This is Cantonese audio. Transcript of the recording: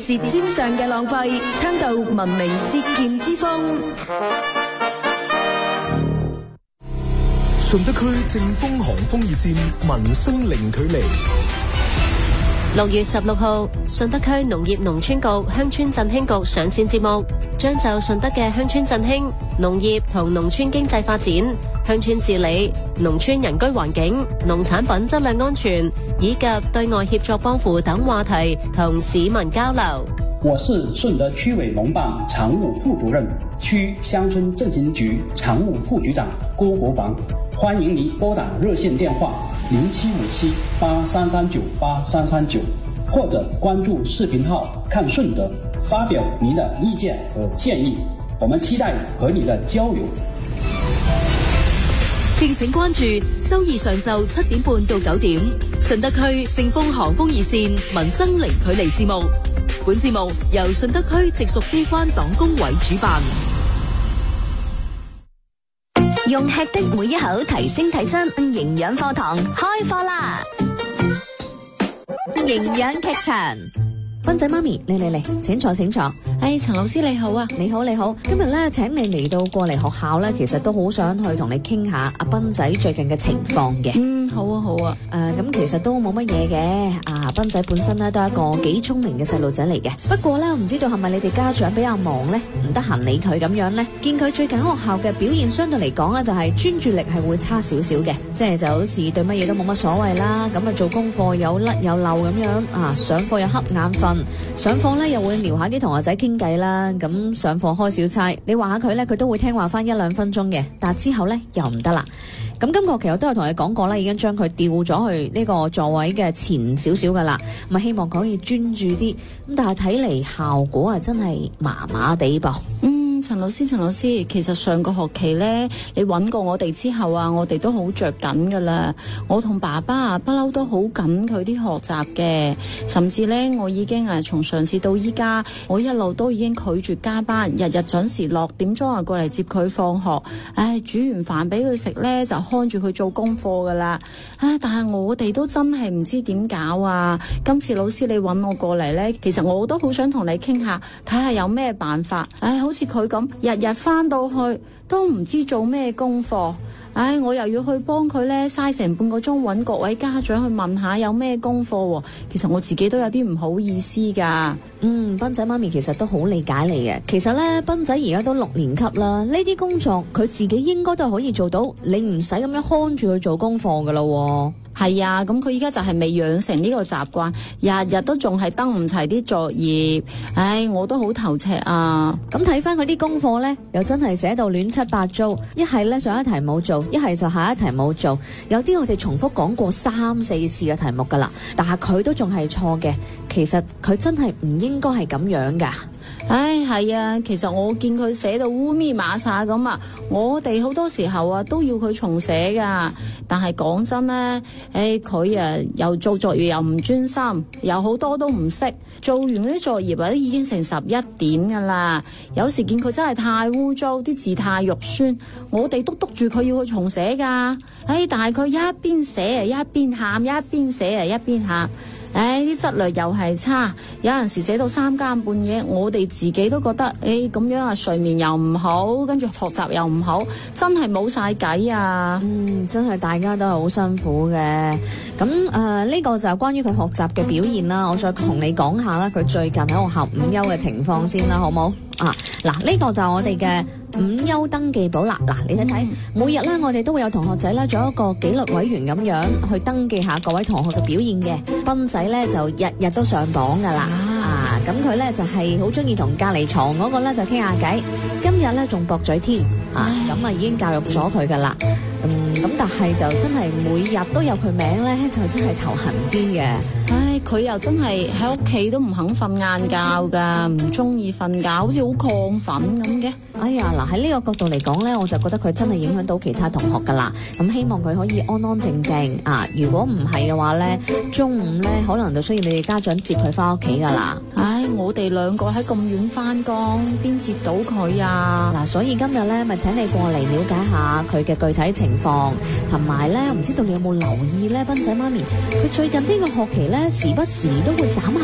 舌尖上嘅浪費，倡導文明節儉之風。 順德區正風寒風熱線，民生零距離。 6月16號，順德區農業農村局鄉村振興局上線節目，將就順德嘅鄉村振興、農業同農村經濟發展、鄉村治理、農村人居環境、農產品質量安全以及對外協作幫扶等話題同市民交流。 我是順德區委農辦常務副主任、區鄉村振興局常務副局長郭國防，歡迎您撥打熱線電話075783398339，或者關注視頻號看順德，發表您的意見和建議，我們期待和你的交流。 敬請關注周二上晝7點半到9點，順德區正風寒風熱線民生零距離節目。本節目由順德區直屬機關黨工委主辦。 用吃的每一口提升體質，營養課堂開課啦！營養劇場， 斌仔媽咪，嚟，請坐。陳老師你好啊，你好。今日咧，請你嚟到過嚟學校咧，其實都好想去同你傾下阿斌仔最近嘅情況嘅。 好啊。 咁其實都冇乜嘢嘅。斌仔本身咧都係一個幾聰明嘅細路仔嚟嘅。不過咧，我唔知道係咪你哋家長比較忙咧，唔得閒理佢咁樣咧。見佢最近喺學校嘅表現相對嚟講咧，就係專注力係會差少少嘅，即係就好似對乜嘢都冇乜所謂啦。咁啊做功課有甩有漏咁樣啊，上課又瞌眼瞓，上課咧又會撩下啲同學仔傾偈啦。咁上課開小差，你話下佢咧，佢都會聽話翻1-2分鐘嘅，但係之後咧又唔得啦。咁今個學期我都有同你講過啦，已經將佢調咗去呢個座位嘅前少少噶啦，咁啊希望佢可以專注啲。咁但係睇嚟效果啊真係麻麻地噃。 陳老師，其實上個學期呢，你揾過我哋之後啊，我哋都好着緊噶啦。我同爸爸啊，不嬲都好緊佢啲學習嘅，甚至呢，我已經從上次到依家，我一路都已經拒絕加班，日日準時6點鐘啊過嚟接佢放學。煮完飯俾佢食呢，就看住佢做功課噶啦。但係我哋都真係唔知點搞啊！今次老師你揾我過嚟呢，其實我都好想同你傾下，睇下有咩辦法。好似佢咁，日日翻到去都唔知做咩功課，我又要去幫佢咧，嘥成半個鐘揾各位家長去問下有咩功課。其實我自己都有啲唔好意思噶。 斌仔媽咪其實都好理解你嘅。其實咧，斌仔而家都6年級啦，呢啲工作佢自己應該都係可以做到，你唔使咁樣看住佢做功課噶啦。 係啊，咁佢依家就係未養成呢個習慣，日日都仲係登唔齊啲作業，我都好頭赤啊。 咁睇翻佢啲功課呢，又真係寫到亂七八糟，一係呢上一題冇做，一係就下一題冇做，有啲我哋重複講過3-4次嘅題目噶啦，但係佢都仲係錯嘅。其實佢真係唔應該係咁樣噶。 係啊，其實我見佢寫到烏咪馬叉咁啊，我哋好多時候啊都要佢重寫噶。但係講真咧，佢啊又做作業又唔專心，又好多都唔識。做完嗰啲作業啊，都已經成11點噶啦。有時見佢真係太污糟，啲字太肉酸，我哋都督住佢要佢重寫噶。但係佢一邊寫啊一邊喊，一邊寫啊一邊喊。啲質量又係差，有陣時寫到3更半夜，我哋自己都覺得咁樣啊，睡眠又唔好，跟住學習又唔好，真係冇晒計啊。 真係大家都係好辛苦嘅。咁呢個就係關於佢學習嘅表現啦。我再同你講下啦，佢最近喺學校午休嘅情況先啦，好冇？嗱，呢個就係我哋嘅午休登記簿啦。嗱，你睇睇，每日咧我哋都會有同學仔咧做一個紀律委員咁樣去登記下各位同學嘅表現嘅。斌仔咧就日日都上榜噶啦。咁佢咧就係好中意同隔籬床嗰個咧就傾下偈。今日咧仲駁嘴添。咁啊已經教育咗佢噶啦。咁但係就真係每日都有佢名咧，就真係頭痕啲嘅。 佢又真係喺屋企都唔肯瞓晏覺噶，唔中意瞓覺，好似好亢奮咁嘅。 嗱，喺呢個角度嚟講咧，我就覺得佢真係影響到其他同學噶啦。咁希望佢可以安安靜靜。如果唔係嘅話咧，中午咧可能就需要你哋家長接佢翻屋企噶啦。 我哋2個喺咁遠翻工，邊接到佢啊？ 所以今日咧咪請你過嚟了解下佢嘅具體情況，同埋咧唔知道你有冇留意咧，斌仔媽咪佢最近呢個學期咧時不時都會斬